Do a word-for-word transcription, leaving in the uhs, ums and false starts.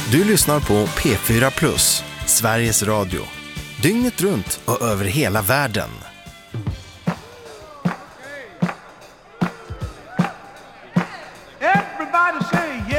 Du lyssnar på P fyra Plus, Sveriges Radio. Dygnet runt och över hela världen. Everybody say yeah.